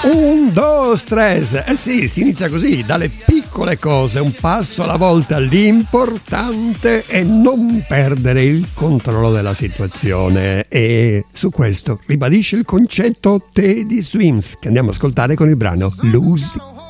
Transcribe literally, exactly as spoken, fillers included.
Un, dos, tres. Eh sì, si inizia così, dalle piccole cose, un passo alla volta. L'importante è non perdere il controllo della situazione. E su questo ribadisce il concetto Teddy Swims, che andiamo a ascoltare con il brano Lose